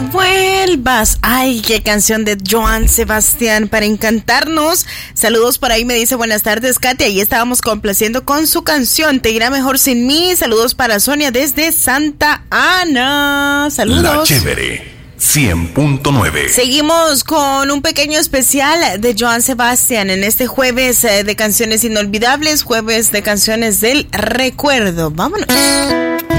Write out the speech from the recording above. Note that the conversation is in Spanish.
vuelvas. Ay, qué canción de Joan Sebastián para encantarnos. Saludos por ahí, me dice buenas tardes, Katy. Ahí estábamos complaciendo con su canción Te irá mejor sin mí. Saludos para Sonia desde Santa Ana. Saludos. La Chévere 100.9. Seguimos con un pequeño especial de Joan Sebastián en este jueves de canciones inolvidables, jueves de canciones del recuerdo. Vámonos.